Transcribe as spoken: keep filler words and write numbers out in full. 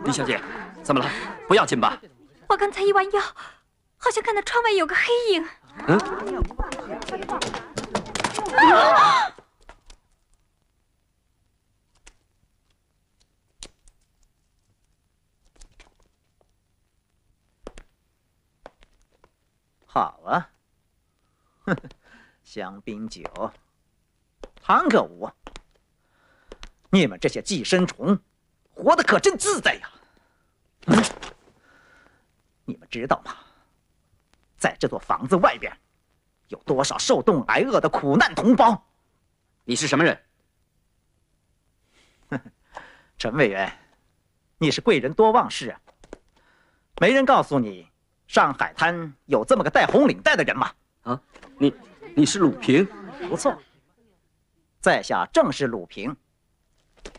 李小姐，怎么了？不要紧吧？ 我刚才一弯腰，好像看到窗外有个黑影。 嗯。 啊！ 好啊，呵呵，香槟酒，探戈舞，你们这些寄生虫，活得可真自在呀！嗯，你们知道吗？在这座房子外边，有多少受冻挨饿的苦难同胞？ 你是什么人？ 呵呵，陈委员，你是贵人多忘事啊！没人告诉你。上海滩有这么个戴红领带的人吗？ 啊，你你是鲁平？ 不错，在下正是鲁平。